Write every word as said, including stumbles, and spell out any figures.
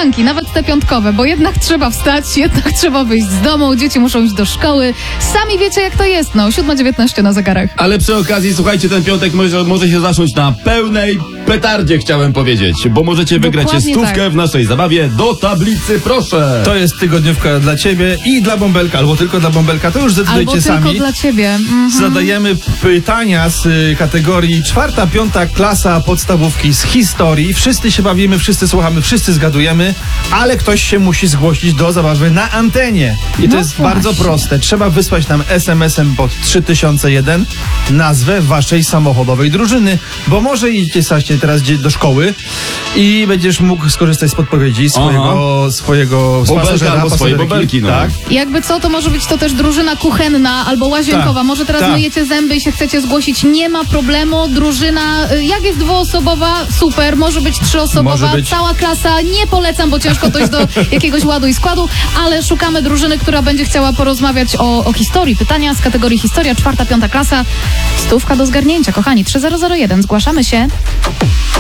poranki, nawet te piątkowe, bo jednak trzeba wstać, jednak trzeba wyjść z domu, dzieci muszą iść do szkoły. Sami wiecie, jak to jest, no. siódma dziewiętnaście na zegarach. Ale przy okazji, słuchajcie, ten piątek może, może się zacząć na pełnej petardzie, chciałem powiedzieć, bo możecie wygrać Dokładnie stówkę tak. w naszej zabawie. Do tablicy, proszę! To jest tygodniówka dla ciebie i dla Bąbelka, albo tylko dla Bąbelka, to już zdecydujcie Albo sami. tylko dla ciebie. Mhm. Zadajemy pytania z y, kategorii czwarta, piąta klasa podstawówki z historii. Wszyscy się bawimy, wszyscy słuchamy, wszyscy zgadujemy, ale ktoś się musi zgłosić do zabawy na antenie. I to No jest właśnie. bardzo proste. Trzeba wysłać nam es em esem pod trzy tysiące jeden nazwę waszej samochodowej drużyny, bo może idziecie Saście teraz gdzie- do szkoły i będziesz mógł skorzystać z podpowiedzi swojego, swojego Bąbelka pasażera, albo swojej pasażerki. bąbelki, no. Tak. I jakby co, to może być to też drużyna kuchenna albo łazienkowa. Tak, Może teraz tak. myjecie zęby i się chcecie zgłosić. Nie ma problemu. Drużyna, y, jak jest dwuosobowa, super. Może być trzyosobowa. Może być. Cała klasa. Nie polecam, bo ciężko dojść do jakiegoś ładu i składu, ale szukamy drużyny, która będzie chciała porozmawiać o, o historii. Pytania z kategorii historia, czwarta, piąta klasa. Stówka do zgarnięcia, kochani. trzy zero zero jeden. Zgłaszamy się.